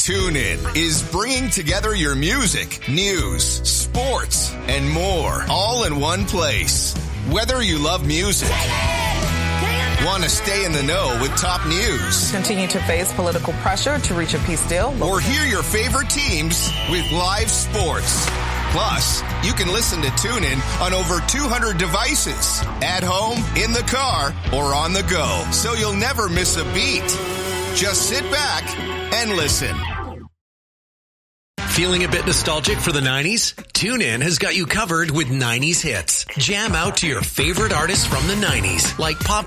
TuneIn is bringing together your music, news, sports, and more all in one place. Whether you love music, want to stay in the know with top news, continue to face political pressure to reach a peace deal, or hear your favorite teams with live sports. Plus, you can listen to TuneIn on over 200 devices, at home, in the car, or on the go, so you'll never miss a beat. Just sit back and listen. Feeling a bit nostalgic for the 90s? TuneIn has got you covered with 90s hits. Jam out to your favorite artists from the 90s, like pop